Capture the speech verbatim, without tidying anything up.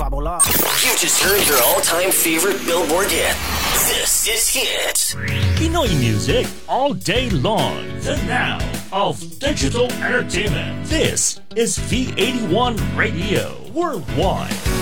Fabula. You just heard your all-time favorite Billboard hit. This is Hit. Pinoy music all day long. The now of digital entertainment. This is V eighty-one Radio Worldwide.